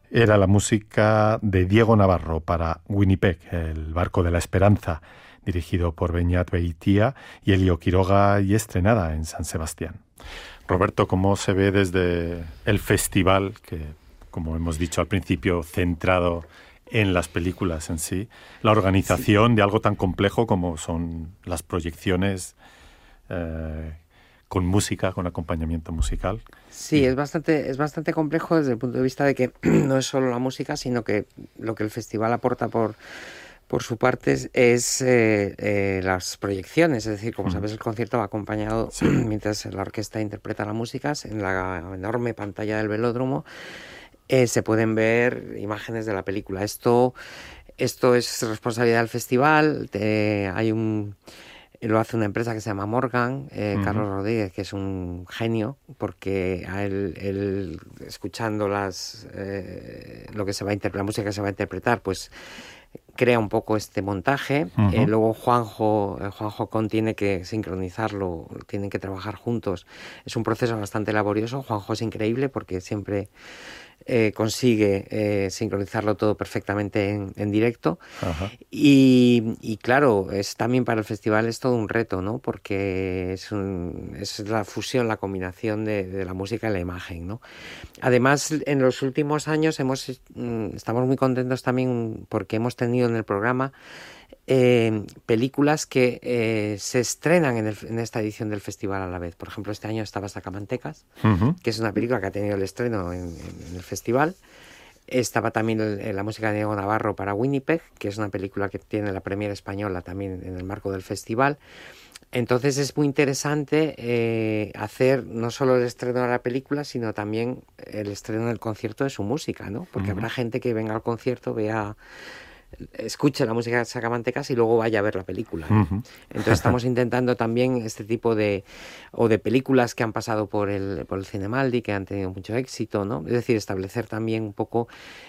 Era la música de Diego Navarro para Winnipeg, el barco de la esperanza, dirigido por Beñat Beitia y Elio Quiroga y estrenada en San Sebastián. Roberto, ¿cómo se ve desde el festival, que, como hemos dicho al principio, centrado en las películas en sí, la organización de algo tan complejo como son las proyecciones con música, con acompañamiento musical? Sí, es bastante complejo desde el punto de vista de que no es solo la música, sino que lo que el festival aporta por su parte es las proyecciones. Es decir, como sabes, el concierto va acompañado, mientras la orquesta interpreta la música, en la enorme pantalla del velódromo se pueden ver imágenes de la película. Esto es responsabilidad del festival. Lo hace una empresa que se llama Morgan, Carlos Rodríguez, que es un genio, porque a él escuchando lo que la música que se va a interpretar, pues crea un poco este montaje. Luego Juanjo Con tiene que sincronizarlo, tienen que trabajar juntos. Es un proceso bastante laborioso. Juanjo es increíble porque siempre consigue sincronizarlo todo perfectamente en directo. Y claro, es también para el festival es todo un reto, ¿no? Porque es la fusión, la combinación de la música y la imagen, ¿no? Además, en los últimos años estamos muy contentos también porque hemos tenido en el programa películas que se estrenan en esta edición del festival a la vez. Por ejemplo, este año estaba Sacamantecas, que es una película que ha tenido el estreno en el festival. Estaba también la música de Diego Navarro para Winnipeg, que es una película que tiene la premiere española también en el marco del festival. Entonces es muy interesante hacer no solo el estreno de la película, sino también el estreno del concierto de su música, ¿no? Porque habrá gente que venga al concierto, escuche la música de Sacamantecas y luego vaya a ver la película, ¿no? Entonces estamos intentando también este tipo de películas que han pasado por el Cinemaldi, que han tenido mucho éxito, ¿no? Es decir, establecer también un poco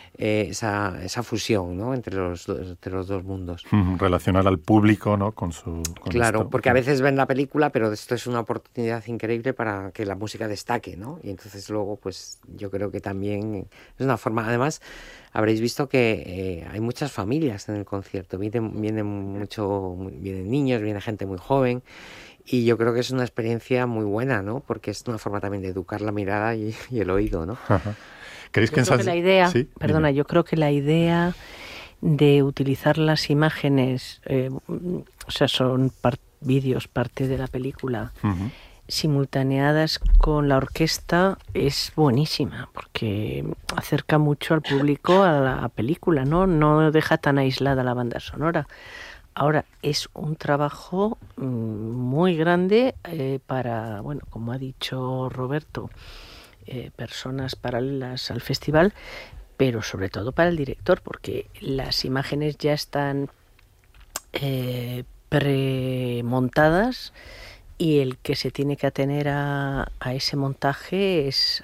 esa fusión, ¿no? entre los dos mundos. Relacionar al público, ¿no? con claro, esto. Porque a veces ven la película, pero esto es una oportunidad increíble para que la música destaque, ¿no? Y entonces luego, pues yo creo que también es una forma. Además, habréis visto que hay muchas familias en el concierto. Vienen niños, viene gente muy joven. Y yo creo que es una experiencia muy buena, ¿no? Porque es una forma también de educar la mirada y el oído, ¿no? ¿Creéis que la idea, ¿Sí? Perdona, yo creo que la idea de utilizar las imágenes, son vídeos, parte de la película, simultaneadas con la orquesta, es buenísima, porque acerca mucho al público a la película, ¿no? No deja tan aislada la banda sonora. Ahora, es un trabajo muy grande para, bueno, como ha dicho Roberto, personas paralelas al festival, pero sobre todo para el director, porque las imágenes ya están premontadas y el que se tiene que atener a ese montaje es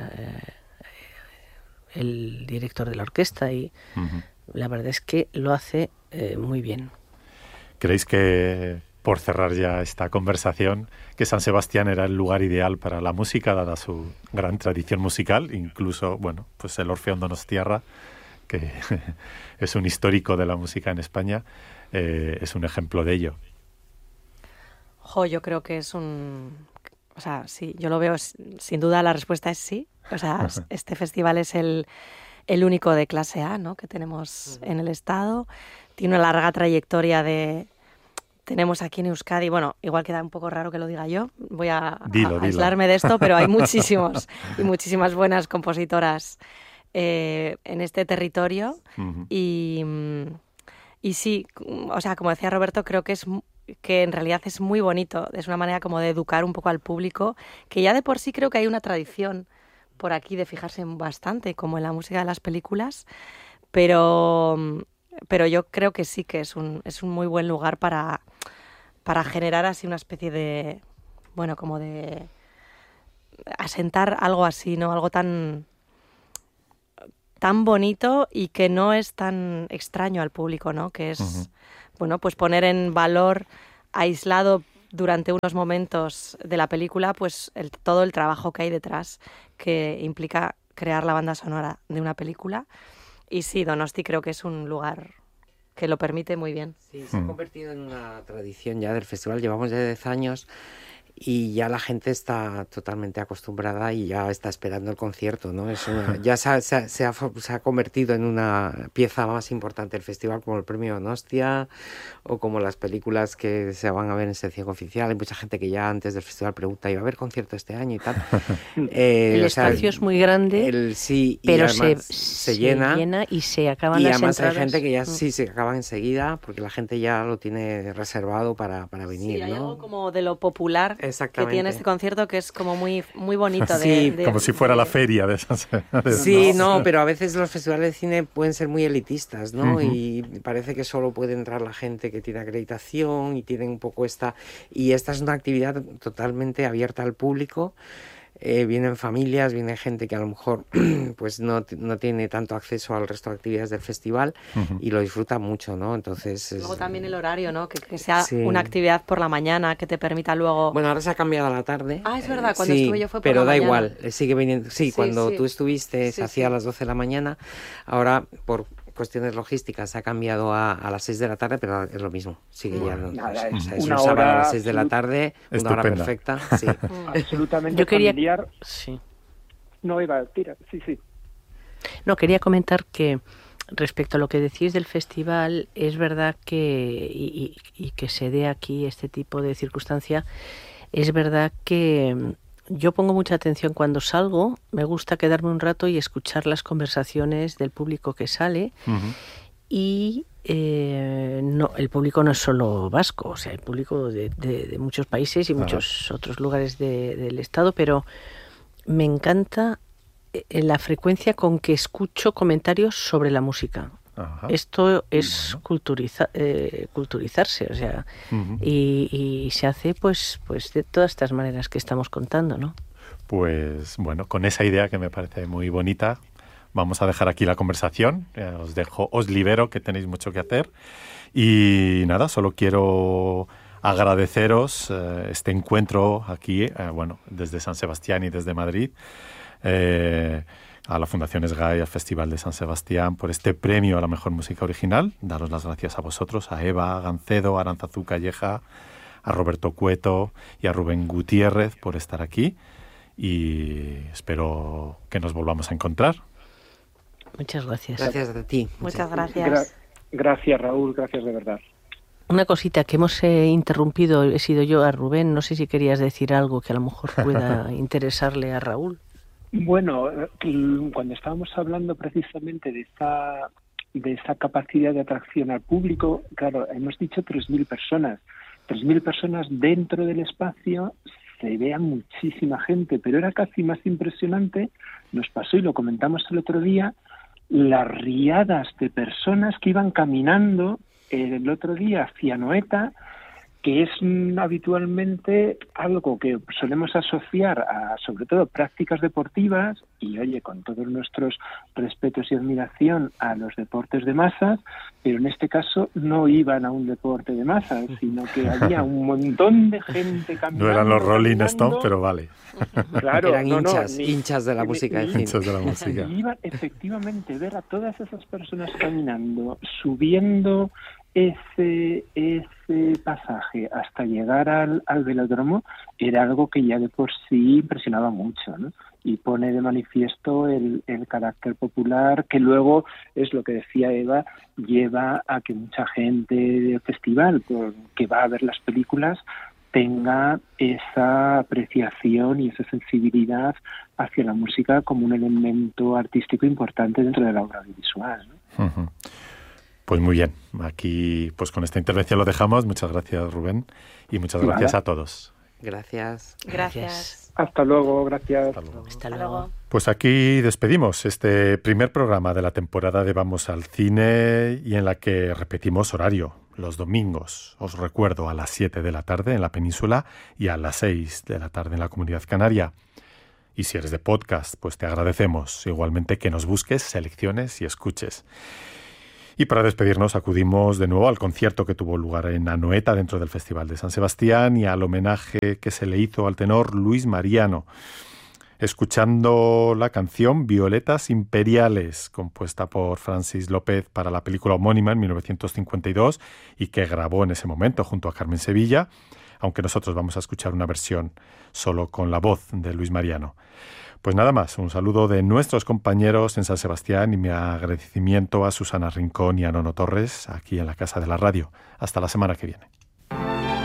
el director de la orquesta y la verdad es que lo hace muy bien. ¿Creéis que, por cerrar ya esta conversación, que San Sebastián era el lugar ideal para la música, dada su gran tradición musical? Incluso, bueno, pues el Orfeón Donostiarra, que es un histórico de la música en España, es un ejemplo de ello. Yo creo que es sí, yo lo veo, sin duda la respuesta es sí. O sea, este festival es el único de clase A, ¿no?, que tenemos en el estado. Tiene una larga trayectoria tenemos aquí en Euskadi, bueno, igual queda un poco raro que lo diga yo, voy a aislarme de esto, pero hay muchísimas buenas compositoras en este territorio. Y sí, o sea, como decía Roberto, creo que en realidad es muy bonito, es una manera como de educar un poco al público, que ya de por sí creo que hay una tradición por aquí de fijarse bastante, como en la música de las películas, pero yo creo que sí que es un muy buen lugar para generar así una especie de, bueno, como de asentar algo así, ¿no? Algo tan bonito y que no es tan extraño al público, ¿no? Que es, bueno, pues poner en valor, aislado durante unos momentos de la película, pues todo el trabajo que hay detrás, que implica crear la banda sonora de una película. Y sí, Donosti creo que es un lugar que lo permite muy bien. Sí, se ha convertido en una tradición ya del festival. Llevamos ya 10 años y ya la gente está totalmente acostumbrada y ya está esperando el concierto, ¿no? Ya se ha convertido en una pieza más importante del festival, como el premio Donostia o como las películas que se van a ver en sección oficial. Hay mucha gente que ya antes del festival pregunta, ¿iba a haber concierto este año y tal? El espacio es muy grande, sí, pero y además se llena y se acaban y las además entradas. hay gente que ya sí se acaba enseguida porque la gente ya lo tiene reservado para venir, sí, hay ¿no? algo como de lo popular que tiene este concierto que es como muy, muy bonito. Sí, como si fuera la feria de San Sebastián. Sí, no, pero a veces los festivales de cine pueden ser muy elitistas, ¿no? Y parece que solo puede entrar la gente que tiene acreditación y tienen un poco y esta es una actividad totalmente abierta al público. Vienen familias, viene gente que a lo mejor pues no tiene tanto acceso al resto de actividades del festival y lo disfruta mucho, ¿no? Entonces luego también el horario, ¿no? Que sea una actividad por la mañana que te permita luego... Bueno, ahora se ha cambiado a la tarde. Ah, es verdad, cuando estuve yo fue por la mañana. Pero da igual, sigue viniendo. Sí, cuando tú estuviste se hacía a las 12 de la mañana. Ahora, por cuestiones logísticas, se ha cambiado a las 6 de la tarde, pero es lo mismo. Sigue ya. Nada, es un sábado a las 6 de la tarde, una hora perfecta. Sí. Absolutamente yo quería... familiar. Sí. No, Eva, tira, sí. No, quería comentar que respecto a lo que decís del festival, es verdad que, y que se dé aquí este tipo de circunstancia, es verdad que yo pongo mucha atención cuando salgo, me gusta quedarme un rato y escuchar las conversaciones del público que sale y no, el público no es solo vasco, o sea, el público de muchos países y muchos otros lugares del Estado, pero me encanta la frecuencia con que escucho comentarios sobre la música. Ajá. Esto es culturizarse, o sea, y se hace pues de todas estas maneras que estamos contando, ¿no? Pues bueno, con esa idea que me parece muy bonita, vamos a dejar aquí la conversación. Os libero, que tenéis mucho que hacer. Y nada, solo quiero agradeceros este encuentro aquí, desde San Sebastián y desde Madrid, a la Fundación SGAE y al Festival de San Sebastián por este premio a la mejor música original. Daros las gracias a vosotros, a Eva Gancedo, a Arantzazu Calleja, a Roberto Cueto y a Rubén Gutiérrez por estar aquí y espero que nos volvamos a encontrar. Muchas gracias. Gracias a ti. Muchas gracias. Gracias, Raúl, gracias de verdad. Una cosita que hemos interrumpido, he sido yo, a Rubén. No sé si querías decir algo que a lo mejor pueda interesarle a Raúl. Bueno, cuando estábamos hablando precisamente de esa capacidad de atracción al público, claro, hemos dicho 3.000 personas. 3.000 personas dentro del espacio, se vea muchísima gente, pero era casi más impresionante, nos pasó y lo comentamos el otro día, las riadas de personas que iban caminando el otro día hacia Anoeta, que es habitualmente algo que solemos asociar a, sobre todo, prácticas deportivas, y oye, con todos nuestros respetos y admiración a los deportes de masas, pero en este caso no iban a un deporte de masas, sino que había un montón de gente caminando. No eran los Rolling Stones, pero vale. Claro, eran hinchas de la música de cine. Hinchas de la música. Y iban efectivamente ver a todas esas personas caminando, subiendo ese pasaje hasta llegar al velódromo, era algo que ya de por sí impresionaba mucho, ¿no? Y pone de manifiesto el carácter popular, que luego, es lo que decía Eva, lleva a que mucha gente del festival que va a ver las películas tenga esa apreciación y esa sensibilidad hacia la música como un elemento artístico importante dentro de la obra audiovisual, ¿no? Uh-huh. Pues muy bien, aquí pues con esta intervención lo dejamos. Muchas gracias, Rubén, y muchas gracias a todos. Gracias. Hasta luego, gracias. Hasta luego. Pues aquí despedimos este primer programa de la temporada de Vamos al Cine y en la que repetimos horario. Los domingos, os recuerdo, a las 7 de la tarde en la península y a las 6 de la tarde en la Comunidad Canaria. Y si eres de podcast, pues te agradecemos igualmente que nos busques, selecciones y escuches. Y para despedirnos acudimos de nuevo al concierto que tuvo lugar en Anoeta dentro del Festival de San Sebastián y al homenaje que se le hizo al tenor Luis Mariano. escuchando la canción Violetas Imperiales, compuesta por Francis López para la película homónima en 1952 y que grabó en ese momento junto a Carmen Sevilla, aunque nosotros vamos a escuchar una versión solo con la voz de Luis Mariano. Pues nada más, un saludo de nuestros compañeros en San Sebastián y mi agradecimiento a Susana Rincón y a Nono Torres aquí en la Casa de la Radio. Hasta la semana que viene.